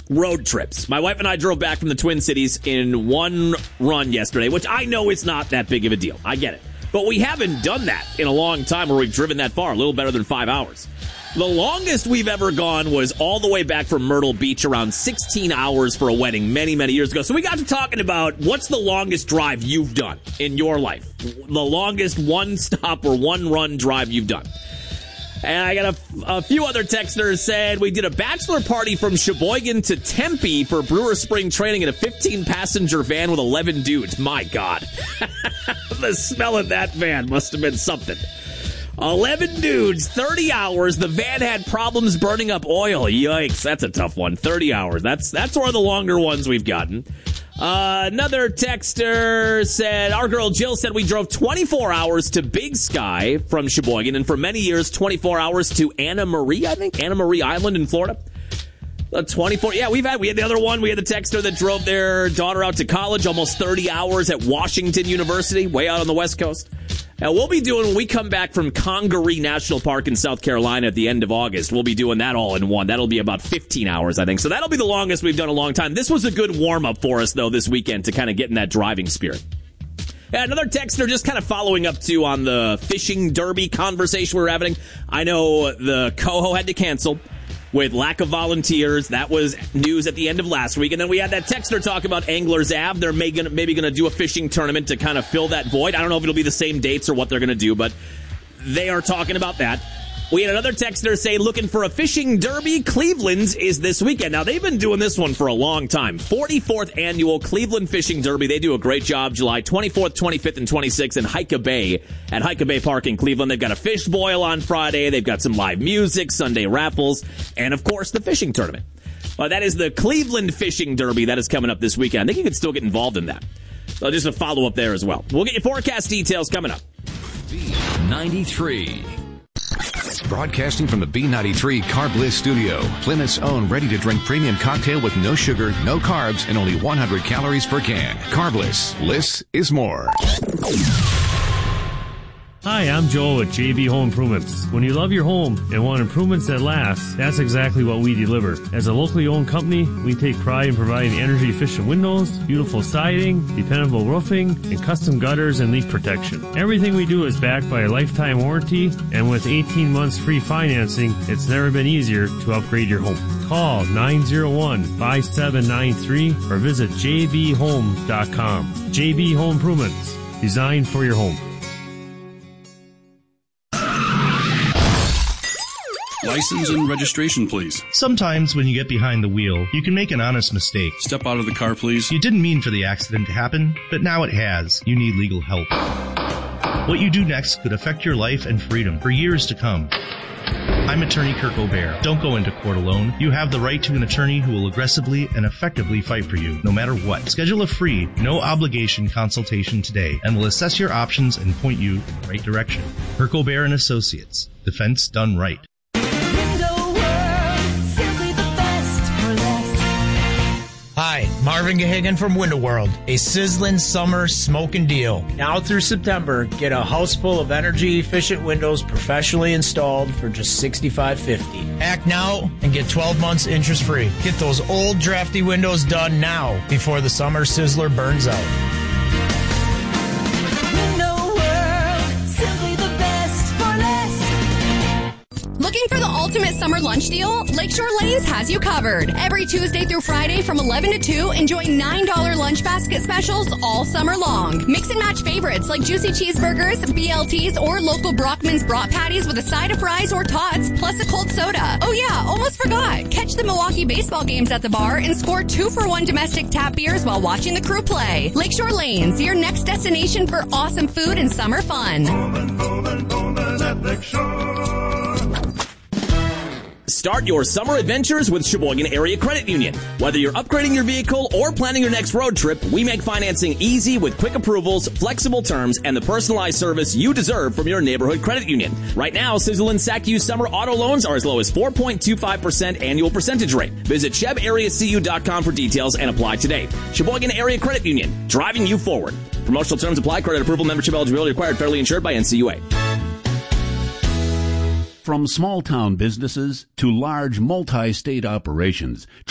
road trips. My wife and I drove back from the Twin Cities in one run yesterday, which I know is not that big of a deal. I get it. But we haven't done that in a long time where we've driven that far, a little better than 5 hours. The longest we've ever gone was all the way back from Myrtle Beach, around 16 hours for a wedding many, many years ago. So we got to talking about what's the longest drive you've done in your life. The longest one-stop or one-run drive you've done. And I got a few other texters said we did a bachelor party from Sheboygan to Tempe for Brewer Spring Training in a 15-passenger van with 11 dudes. My God. The smell of that van must have been something. 11 dudes, 30 hours. The van had problems burning up oil. Yikes, that's a tough one. 30 hours. That's one of the longer ones we've gotten. Another texter said, our girl Jill said we drove 24 hours to Big Sky from Sheboygan, and for many years, 24 hours to Anna Marie, I think, Anna Marie Island in Florida. 24, yeah, we had the other one. We had the texter that drove their daughter out to college, almost 30 hours at Washington University, way out on the West Coast. And we'll be doing, when we come back from Congaree National Park in South Carolina at the end of August, we'll be doing that all in one. That'll be about 15 hours, I think. So that'll be the longest we've done in a long time. This was a good warm-up for us, though, this weekend to kind of get in that driving spirit. Yeah, another texter just kind of following up, too, on the fishing derby conversation we were having. I know the Coho had to cancel with lack of volunteers. That was news at the end of last week. And then we had that texter talk about Anglers Ave. They're maybe going to do a fishing tournament to kind of fill that void. I don't know if it'll be the same dates or what they're going to do, but they are talking about that. We had another texter say, looking for a fishing derby. Cleveland's is this weekend. Now, they've been doing this one for a long time. 44th annual Cleveland Fishing Derby. They do a great job July 24th, 25th, and 26th in Hyka Bay at Hyka Bay Park in Cleveland. They've got a fish boil on Friday. They've got some live music, Sunday raffles, and, of course, the fishing tournament. That is the Cleveland Fishing Derby that is coming up this weekend. I think you can still get involved in that. So just a follow-up there as well. We'll get your forecast details coming up. B93. Broadcasting from the B93 Carb Bliss studio, Plymouth's own ready-to-drink premium cocktail with no sugar, no carbs, and only 100 calories per can. Carb Bliss. Bliss is more. Hi, I'm Joel with JB Home Improvements. When you love your home and want improvements that last, that's exactly what we deliver. As a locally owned company, we take pride in providing energy-efficient windows, beautiful siding, dependable roofing, and custom gutters and leak protection. Everything we do is backed by a lifetime warranty, and with 18 months free financing, it's never been easier to upgrade your home. Call 901-5793 or visit jbhome.com. JB Home Improvements, designed for your home. License and registration, please. Sometimes when you get behind the wheel, you can make an honest mistake. Step out of the car, please. You didn't mean for the accident to happen, but now it has. You need legal help. What you do next could affect your life and freedom for years to come. I'm attorney Kirk O'Bear. Don't go into court alone. You have the right to an attorney who will aggressively and effectively fight for you, no matter what. Schedule a free, no-obligation consultation today, and we'll assess your options and point you in the right direction. Kirk O'Bear and Associates. Defense done right. Hi, Marvin Gahagan from Window World. A sizzling summer smoking deal. Now through September, get a house full of energy-efficient windows professionally installed for just $65.50. Act now and get 12 months interest-free. Get those old drafty windows done now before the summer sizzler burns out. Window World, simply the best for less. Looking for the ultimate summer lunch deal? Lakeshore Lanes has you covered. Every Tuesday through Friday from 11 to 2, enjoy $9 lunch basket specials all summer long. Mix and match favorites like juicy cheeseburgers, BLTs, or local Brockman's brat patties with a side of fries or tots, plus a cold soda. Oh yeah, almost forgot. Catch the Milwaukee baseball games at the bar and score 2-for-1 domestic tap beers while watching the crew play. Lakeshore Lanes, your next destination for awesome food and summer fun. Pullman at Lakeshore. Start your summer adventures with Sheboygan Area Credit Union. Whether you're upgrading your vehicle or planning your next road trip, we make financing easy with quick approvals, flexible terms, and the personalized service you deserve from your neighborhood credit union. Right now, Sizzle and SACU summer auto loans are as low as 4.25% annual percentage rate. Visit ShebAreaCU.com for details and apply today. Sheboygan Area Credit Union, driving you forward. Promotional terms apply. Credit approval, membership eligibility required. Federally insured by NCUA. From small-town businesses to large multi-state operations,